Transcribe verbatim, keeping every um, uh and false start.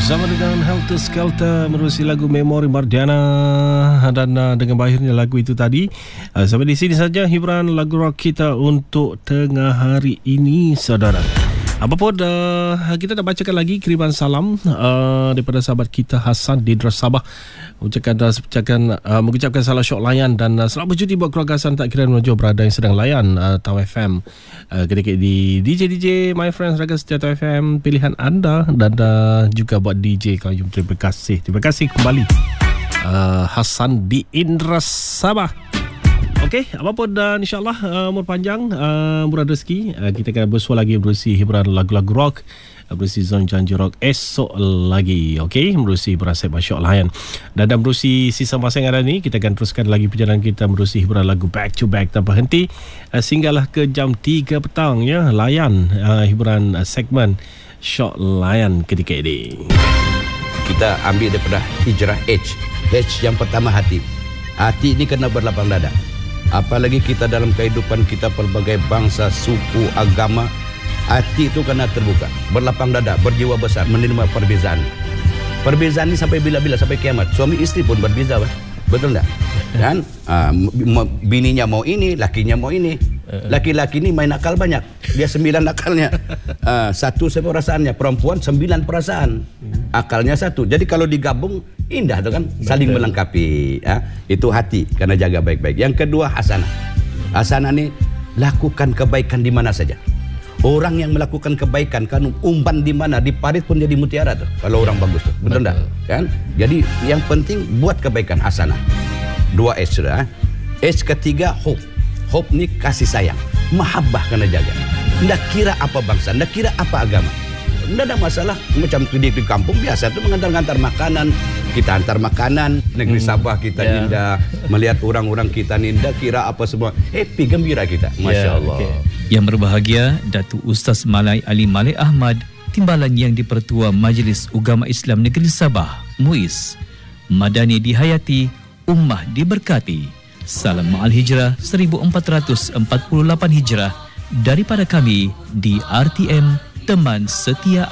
Bersama dengan Helter Skelter menerusi lagu Memori Mardiana, dan uh, dengan berakhirnya lagu itu tadi, uh, sampai di sini saja hiburan lagu rock kita untuk tengah hari ini, saudara. Apapun, uh, kita nak bacakan lagi kiriman salam uh, daripada sahabat kita Hasan di Dras Sabah. Ucapkan, ucapkan, uh, mengucapkan salam syok layan dan uh, selamat bercuti buat keluarga Hasan tak kira menuju berada yang sedang layan uh, Tau F M. Uh, ketika di D J D J My Friends Raga Setia Tau F M pilihan anda, dan uh, juga buat D J Qayyum, terima kasih. Terima kasih kembali uh, Hasan di Indra Sabah. Okey, apapun, dan insyaAllah uh, umur panjang, uh, murah rezeki. uh, Kita akan bersua lagi berusi hiburan lagu-lagu rock, uh, berusi Zon Janji Rock esok lagi. Okey, berusi hiburan Syed Masyuk Layan. Dan dalam berusi sisa masa yang ada ni, kita akan teruskan lagi perjalanan kita berusi hiburan lagu back to back tanpa henti, uh, sehinggalah ke jam tiga petang ya. Layan uh, hiburan uh, segmen Syok Layan ketika ini. Kita ambil daripada hijrah H. H yang pertama hati. Hati ini kena berlapang dada. Apalagi kita dalam kehidupan kita pelbagai bangsa, suku, agama, hati itu kena terbuka, berlapang dada, berjiwa besar, menerima perbezaan. Perbezaan ini sampai bila-bila, sampai kiamat. Suami istri pun berbeza, bah. Betul tak? Kan? Ah, bininya mau ini, lakinya mau ini. Laki-laki ini main akal banyak, dia sembilan akalnya. Ah, satu perasaannya, perempuan sembilan perasaan, akalnya satu. Jadi kalau digabung indah tu kan, saling melengkapi. Ya, itu hati, karena jaga baik-baik. Yang kedua hasanah. Hasanah ni lakukan kebaikan di mana saja. Orang yang melakukan kebaikan kan umpan di mana, di parit pun jadi mutiara tuh. Kalau orang bagus tuh, betul tak? Kan? Jadi yang penting buat kebaikan, hasanah. Dua H sudah. H ketiga hope. Hope ni kasih sayang, mahabbah kena jaga. Ndak kira apa bangsa, ndak kira apa agama. Tidak ada masalah. Macam di, di kampung biasa tu mengantar-antar makanan. Kita antar makanan. Negeri Sabah kita yeah. indah. Melihat orang-orang kita ni indah, kira apa semua. Happy, gembira kita. Masya yeah, Allah. Okay. Yang berbahagia Datuk Ustaz Malai Ali Malik Ahmad, Timbalan Yang di-Pertua Majlis Ugama Islam Negeri Sabah, MUIS. Madani dihayati, ummah diberkati. Salam Ma'al Hijrah seribu empat ratus empat puluh lapan Hijrah daripada kami di R T M Teman Setia